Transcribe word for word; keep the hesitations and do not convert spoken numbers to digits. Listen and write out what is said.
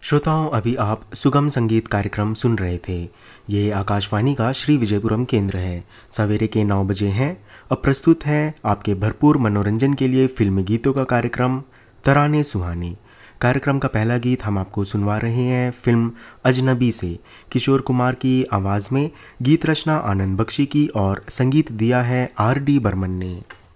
श्रोताओं, अभी आप सुगम संगीत कार्यक्रम सुन रहे थे। ये आकाशवाणी का श्री विजयपुरम केंद्र है। सवेरे के नौ बजे हैं। अब प्रस्तुत है आपके भरपूर मनोरंजन के लिए फिल्मी गीतों का कार्यक्रम तराने सुहानी। कार्यक्रम का पहला गीत हम आपको सुनवा रहे हैं फिल्म अजनबी से। किशोर कुमार की आवाज़ में गीत रचना आनंद बख्शी की और संगीत दिया है आर डी बर्मन ने।